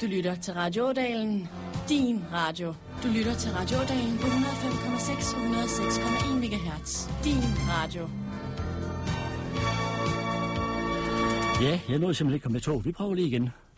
Du lytter til Radio Ådalen, din radio. Du lytter til Radio Ådalen på 105,6 og 106,1 MHz. Din radio. Ja, jeg nåede simpelthen ikke at komme med tog. Vi prøver lige igen.